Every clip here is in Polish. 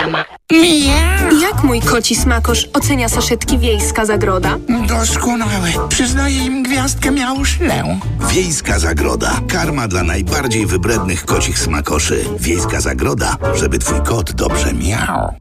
Reklama. Miau. Jak mój koci smakosz ocenia saszetki Wiejska Zagroda? Doskonałe. Przyznaję im gwiazdkę miauszlę. Wiejska Zagroda. Karma dla najbardziej wybrednych kocich smakoszy. Wiejska Zagroda, żeby twój kot dobrze miał.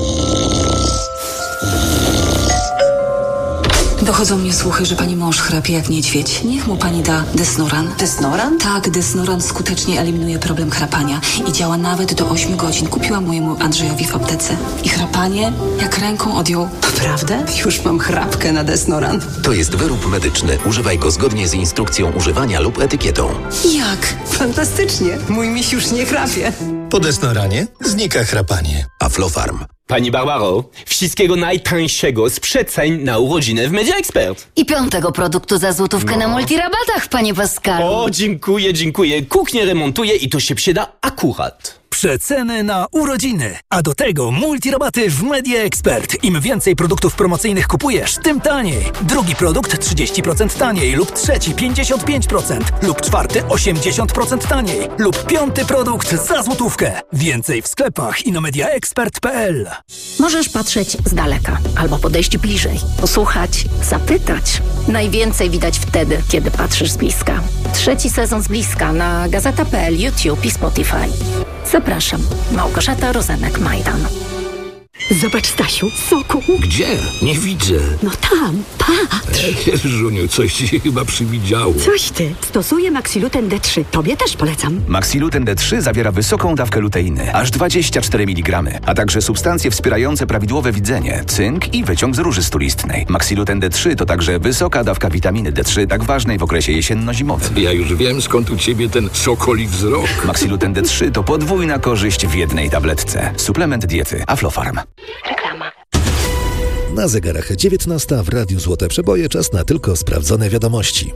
Dochodzą mnie słuchy, że pani mąż chrapie jak niedźwiedź. Niech mu pani da Desnoran. Desnoran? Tak, Desnoran skutecznie eliminuje problem chrapania i działa nawet do 8 godzin. Kupiłam mojemu Andrzejowi w aptece. I chrapanie jak ręką odjął. Naprawdę? Już mam chrapkę na Desnoran. To jest wyrób medyczny. Używaj go zgodnie z instrukcją używania lub etykietą. Jak? Fantastycznie. Mój miś już nie chrapie. Po Desnoranie znika chrapanie. Aflofarm. Pani Barbaro, wszystkiego najtańszego z przeceń na urodziny w Media Expert. I 5. produktu za złotówkę na multirabatach, panie Pascalu. O, dziękuję. Kuchnię remontuję i to się przyda akurat. Przeceny na urodziny, a do tego multirabaty w Media Expert. Im więcej produktów promocyjnych kupujesz, tym taniej. Drugi produkt 30% taniej lub trzeci 55% lub czwarty 80% taniej lub 5. produkt za złotówkę. Więcej w sklepach i na mediaexpert.pl. Możesz patrzeć z daleka albo podejść bliżej, posłuchać, zapytać. Najwięcej widać wtedy, kiedy patrzysz z bliska. 3. sezon z bliska na Gazeta.pl, YouTube i Spotify. Zapraszam, Małgorzata Rozenek-Majdan. Zobacz, Stasiu, soku. Gdzie? Nie widzę. No tam, patrz. Żuniu, coś ci się chyba przywidziało. Coś ty. Stosuję Maxiluten D3. Tobie też polecam. Maxiluten D3 zawiera wysoką dawkę luteiny, aż 24 mg, a także substancje wspierające prawidłowe widzenie, cynk i wyciąg z róży stulistnej. Maxiluten D3 to także wysoka dawka witaminy D3, tak ważnej w okresie jesienno-zimowym. Ja już wiem, skąd u ciebie ten sokoli wzrok. Maxiluten D3 to podwójna korzyść w jednej tabletce. Suplement diety Aflofarm. Reklama. Na zegarach 19 w Radiu Złote Przeboje czas na tylko sprawdzone wiadomości.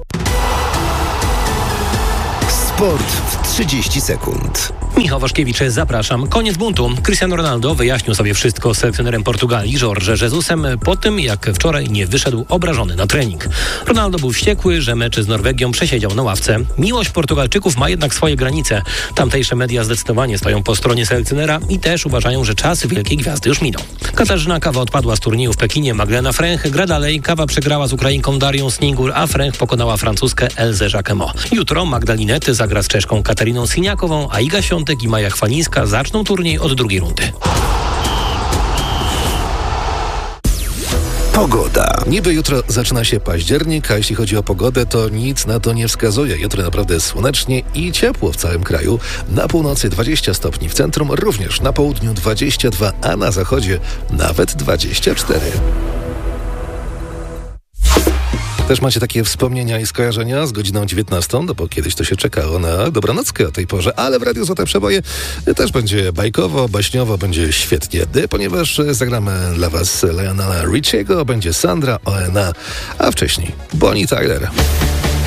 Sport w 30 sekund. Michał Waszkiewicz, zapraszam. Koniec buntu. Cristiano Ronaldo wyjaśnił sobie wszystko z selekcjonerem Portugalii, Jorge Jesusem, po tym jak wczoraj nie wyszedł obrażony na trening. Ronaldo był wściekły, że mecz z Norwegią przesiedział na ławce. Miłość Portugalczyków ma jednak swoje granice. Tamtejsze media zdecydowanie stoją po stronie selekcjonera i też uważają, że czas wielkiej gwiazdy już minął. Katarzyna Kawa odpadła z turnieju w Pekinie, Magdalena Fręch gra dalej, Kawa przegrała z Ukrainką Darią Sningur, a Fręch pokonała Francuzkę Elzę Jacquemot. Jutro Magdalinety zagra z Czeszką Katariną Siniakową, a Iga Świątek i Maja Chwalińska zaczną turniej od drugiej rundy. Pogoda. Niby jutro zaczyna się październik, a jeśli chodzi o pogodę, to nic na to nie wskazuje. Jutro naprawdę słonecznie i ciepło w całym kraju. Na północy 20 stopni, w centrum również, na południu 22, a na zachodzie nawet 24. Też macie takie wspomnienia i skojarzenia z godziną 19, no bo kiedyś to się czekało na dobranockę o tej porze, ale w Radiu Złote Przeboje też będzie bajkowo, baśniowo, będzie świetnie, ponieważ zagramy dla was Lionela Richiego, będzie Sandra O.N.A., a wcześniej Bonnie Tyler.